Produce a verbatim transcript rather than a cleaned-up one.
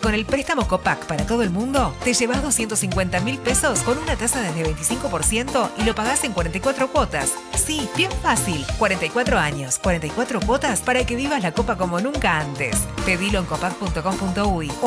con el préstamo Copac para todo el mundo, te llevas doscientos cincuenta mil pesos con una tasa desde veinticinco por ciento y lo pagás en cuarenta y cuatro cuotas. Sí, bien fácil. cuarenta y cuatro años, cuarenta y cuatro cuotas para que vivas la Copa como nunca antes. Pedilo en copac punto com punto uy